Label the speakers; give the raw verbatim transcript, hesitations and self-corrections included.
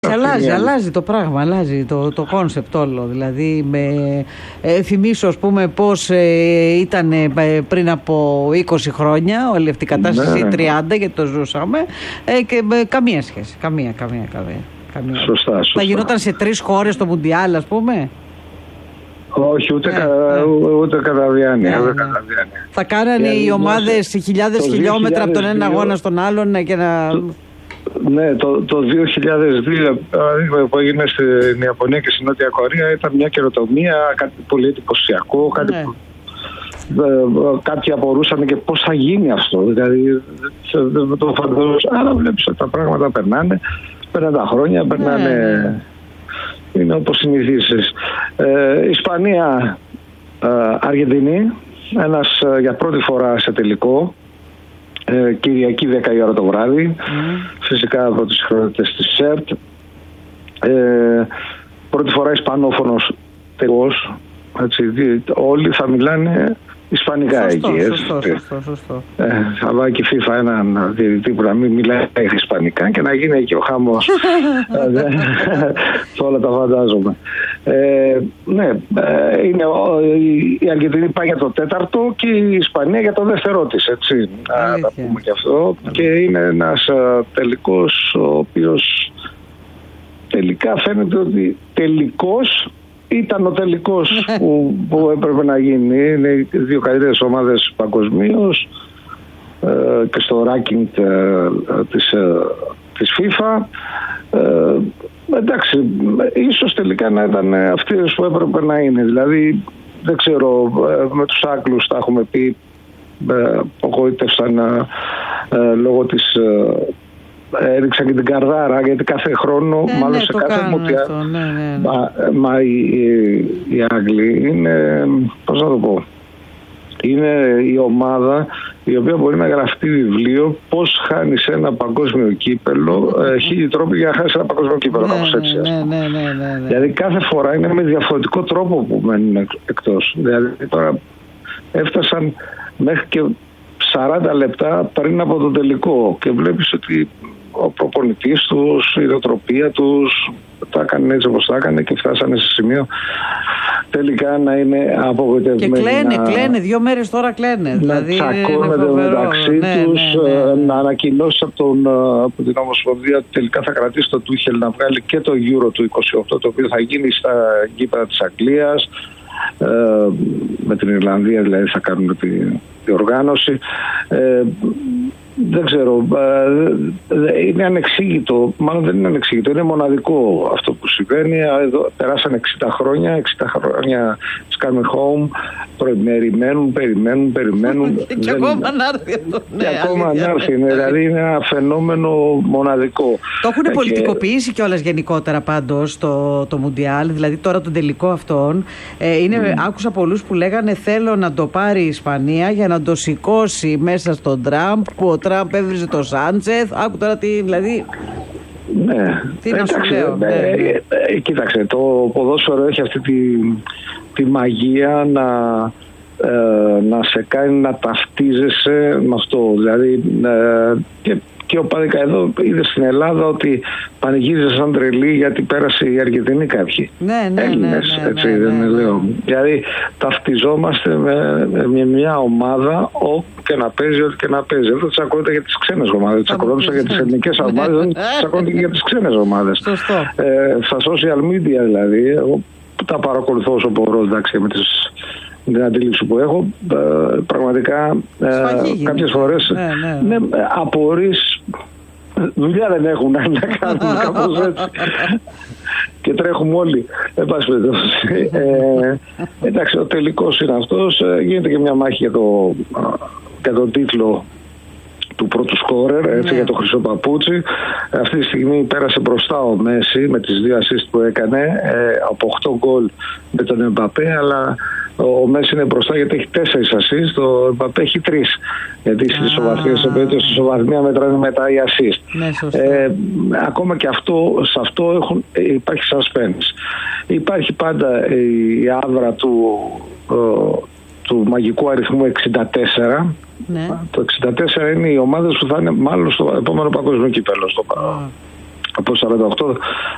Speaker 1: Αλλάζει, αλλάζει το πράγμα, αλλάζει το, το κόνσεπτ όλο. Δηλαδή, με, ε, θυμίσω, ας πούμε, πώς ε, ήταν ε, πριν από είκοσι χρόνια όλη αυτή η κατάσταση, ναι, τριάντα, γιατί το ζούσαμε, ε, και ε, καμία σχέση. Καμία, καμία, καμία. καμία.
Speaker 2: Σωστά, σωστά.
Speaker 1: Θα γινόταν σε τρεις χώρες το Μουντιάλ, ας πούμε.
Speaker 2: Όχι, ούτε,
Speaker 1: ε,
Speaker 2: κα,
Speaker 1: ε.
Speaker 2: ούτε κατά διάνοια.
Speaker 1: Ε,
Speaker 2: ούτε
Speaker 1: ε. Θα κάνανε οι, οι ομάδες χιλιάδες χιλιόμετρα από τον ένα αγώνα στον άλλον και να...
Speaker 2: Το... Ναι, το, το δύο χιλιάδες δύο που έγινε στην Ιαπωνία και στην Νότια Κορέα ήταν μια καινοτομία, κάτι πολύ εντυπωσιακό, κάτι ναι. που, ε, κάποιοι απορούσαν και πώς θα γίνει αυτό. Δηλαδή δεν το φανταζόταν. Άρα βλέπεις ότι τα πράγματα περνάνε, περνάνε τα χρόνια, περνάνε, ναι. είναι όπως συνηθίσεις. Ε, Ισπανία, ε, Αργεντινή, ένας ε, για πρώτη φορά σε τελικό. Ε, Κυριακή δέκα η ώρα το βράδυ, mm. φυσικά από τις χρονικές της ΣΕΡΤ. Ε, πρώτη φορά ισπανόφωνος τελικός, έτσι, όλοι θα μιλάνε ισπανικά. Σωστό, εκεί.
Speaker 1: Σωστό, σωστό, σωστό.
Speaker 2: Ε, θα βάλει και η FIFA έναν διαιτητή που να μην μιλάει ισπανικά και να γίνει εκεί ο χαμός. Όλα τα φαντάζομαι. Ε, ναι, ε, είναι, η Αργεντινή πάει για το τέταρτο και η Ισπανία για το δεύτερό της, έτσι. Να τα πούμε και αυτό. Και είναι ένας uh, τελικός ο οποίος τελικά φαίνεται ότι τελικός ήταν ο τελικός που, που έπρεπε να γίνει. Είναι οι δύο καλύτερες ομάδες παγκοσμίως ε, και στο ranking ε, της, ε, της FIFA. Ε, εντάξει, ίσως τελικά να ήταν αυτές που έπρεπε να είναι. Δηλαδή, δεν ξέρω, ε, με τους Άγγλους τα έχουμε πει, ε, απογοήτευσαν ε, λόγω της... Ε, έριξαν και την καρδάρα, γιατί κάθε χρόνο,
Speaker 1: ναι,
Speaker 2: μάλλον
Speaker 1: ναι,
Speaker 2: σε κάθε μουτιά,
Speaker 1: ναι, ναι, ναι.
Speaker 2: μα, μα οι, οι Άγγλοι είναι, πώς να το πω, είναι η ομάδα η οποία μπορεί να γραφτεί βιβλίο πώς χάνεις ένα παγκόσμιο κύπελο, ε, χίλιοι τρόποι για να χάσεις ένα παγκόσμιο κύπελο,
Speaker 1: ναι,
Speaker 2: κάπως έτσι.
Speaker 1: Ναι, ναι, ναι, ναι, ναι.
Speaker 2: Δηλαδή κάθε φορά είναι με διαφορετικό τρόπο που μένουν εκτός. Δηλαδή τώρα έφτασαν μέχρι και σαράντα λεπτά πριν από το τελικό και βλέπεις ότι ο προπονητής τους, η νοοτροπία τους τα έκανε έτσι όπως τα έκανε και φτάσανε σε σημείο τελικά να είναι απογοητευμένοι.
Speaker 1: Και κλαίνε,
Speaker 2: να...
Speaker 1: κλαίνε, δύο μέρες τώρα κλαίνε.
Speaker 2: Να
Speaker 1: δηλαδή
Speaker 2: τσακώνονται μεταξύ ναι, τους, ναι, ναι, ναι. να ανακοινώσει από, τον, από την Ομοσπονδία ότι τελικά θα κρατήσει το Τούχελ να βγάλει και το Euro του είκοσι οκτώ, το οποίο θα γίνει στα γήπεδα της Αγγλίας. Ε, με την Ιρλανδία δηλαδή θα κάνουν τη, τη οργάνωση. Ε, δεν ξέρω, ε, είναι ανεξήγητο, μάλλον δεν είναι ανεξήγητο, είναι μοναδικό αυτό που συμβαίνει. Εδώ περάσαν εξήντα χρόνια, εξήντα χρόνια coming home, περιμένουν, περιμένουν, περιμένουν.
Speaker 1: Και, και ακόμα να έρθει αυτό.
Speaker 2: Και ακόμα να έρθει, δηλαδή είναι ένα φαινόμενο μοναδικό.
Speaker 1: Το έχουν
Speaker 2: και...
Speaker 1: πολιτικοποιήσει κιόλας γενικότερα πάντως το, το Μουντιάλ, δηλαδή τώρα τον τελικό αυτόν. Ε, είναι, mm. Άκουσα πολλούς που λέγανε θέλω να το πάρει η Ισπανία για να το σηκώσει μέσα στον Τραμπ, που ο Τραμπ έβριζε το Σάντσεθ. Άκου τώρα τι, δηλαδή...
Speaker 2: Ναι,
Speaker 1: τι να σου λέω.
Speaker 2: Ναι, ναι. Ε, ε, κοίταξε, το ποδόσφαιρο έχει αυτή τη, τη μαγεία να, ε, να σε κάνει να ταυτίζεσαι με αυτό. Δηλαδή, ε, και, και ο Παδικά εδώ είδε στην Ελλάδα ότι πανηγύριζε σαν τρελή γιατί πέρασε η Αργεντινή κάποιοι.
Speaker 1: Ναι, ναι,
Speaker 2: Έλληνες,
Speaker 1: ναι, ναι,
Speaker 2: έτσι,
Speaker 1: ναι, ναι,
Speaker 2: δεν
Speaker 1: ναι,
Speaker 2: λέω.
Speaker 1: ναι.
Speaker 2: Δηλαδή, ταυτιζόμαστε με, με μια ομάδα όπου και να παίζει, ό,τι και να παίζει. Δεν τσακώνεται για τις ξένες ομάδες. Τσακώνονται για τις ελληνικές ομάδες, δεν τσακώνεται και για τις ξένες ομάδες. Ε, στα social media δηλαδή, εγώ τα παρακολουθώ όσο μπορώ, εντάξει, με τις, την αντίληψη που έχω, ε, πραγματικά ε, κάποιες φορές ναι, ναι, ναι. Ναι, απορείς, δουλειά δεν έχουν να κάνουν κάπως έτσι. Και τρέχουμε όλοι. ε, εντάξει, ο τελικός είναι αυτός. Γίνεται και μια μάχη για, το, για τον τίτλο του πρώτου σκόρερ, έτσι, ναι. για το χρυσό παπούτσι. Αυτή τη στιγμή πέρασε μπροστά ο Μέση με τις δύο assist που έκανε, ε, από οκτώ γκολ με τον Εμπαπέ, αλλά ο Μέση είναι μπροστά γιατί έχει τέσσερις assist, ο Εμπαπέ έχει τρεις. Γιατί στις ισοβαθμίες, σε περίπτωση της ισοβαθμία μετράνε μετά οι assist.
Speaker 1: Ναι,
Speaker 2: ε, ακόμα και αυτό, σε αυτό έχουν, υπάρχει suspense. Υπάρχει πάντα η άβρα του, ο, του μαγικού αριθμού εξήντα τέσσερα. Ναι. Το εξήντα τέσσερα είναι οι ομάδες που θα είναι μάλλον στο επόμενο παγκόσμιο κύπελλο. Στο... Oh. Από σαράντα οκτώ